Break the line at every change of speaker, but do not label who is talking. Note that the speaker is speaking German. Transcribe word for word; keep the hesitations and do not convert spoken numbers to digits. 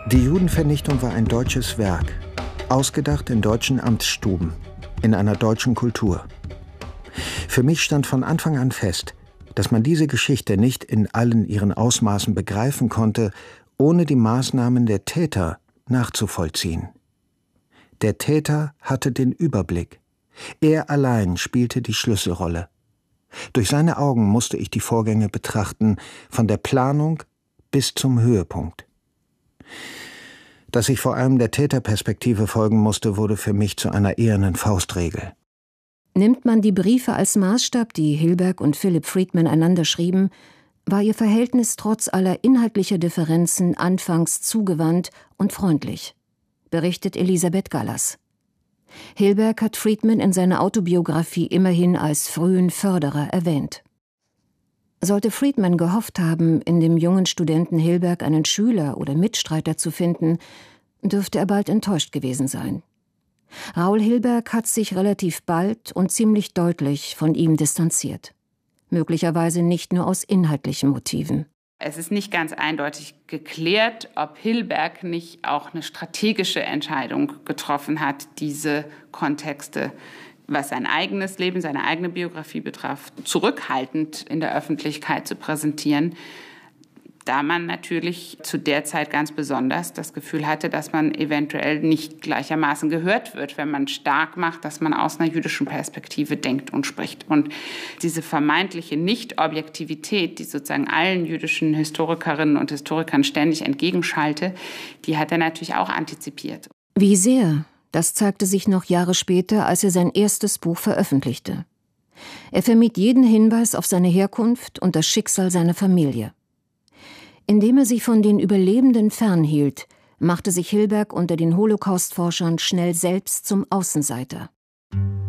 Die Judenvernichtung war ein deutsches Werk, ausgedacht in deutschen Amtsstuben, in einer deutschen Kultur. Für mich stand von Anfang an fest, dass man diese Geschichte nicht in allen ihren Ausmaßen begreifen konnte, ohne die Maßnahmen der Täter nachzuvollziehen. Der Täter hatte den Überblick. Er allein spielte die Schlüsselrolle. Durch seine Augen musste ich die Vorgänge betrachten, von der Planung bis zum Höhepunkt. Dass ich vor allem der Täterperspektive folgen musste, wurde für mich zu einer ehernen Faustregel.
Nimmt man die Briefe als Maßstab, die Hilberg und Philipp Friedman einander schrieben, war ihr Verhältnis trotz aller inhaltlicher Differenzen anfangs zugewandt und freundlich, berichtet Elisabeth Gallas. Hilberg hat Friedman in seiner Autobiografie immerhin als frühen Förderer erwähnt. Sollte Friedman gehofft haben, in dem jungen Studenten Hilberg einen Schüler oder Mitstreiter zu finden, dürfte er bald enttäuscht gewesen sein. Raoul Hilberg hat sich relativ bald und ziemlich deutlich von ihm distanziert. Möglicherweise nicht nur aus inhaltlichen Motiven.
Es ist nicht ganz eindeutig geklärt, ob Hilberg nicht auch eine strategische Entscheidung getroffen hat, diese Kontexte, was sein eigenes Leben, seine eigene Biografie betraf, zurückhaltend in der Öffentlichkeit zu präsentieren, da man natürlich zu der Zeit ganz besonders das Gefühl hatte, dass man eventuell nicht gleichermaßen gehört wird, wenn man stark macht, dass man aus einer jüdischen Perspektive denkt und spricht. Und diese vermeintliche Nicht-Objektivität, die sozusagen allen jüdischen Historikerinnen und Historikern ständig entgegenschallte, die hat er natürlich auch antizipiert.
Wie sehr? Das zeigte sich noch Jahre später, als er sein erstes Buch veröffentlichte. Er vermied jeden Hinweis auf seine Herkunft und das Schicksal seiner Familie. Indem er sich von den Überlebenden fernhielt, machte sich Hilberg unter den Holocaust-Forschern schnell selbst zum Außenseiter.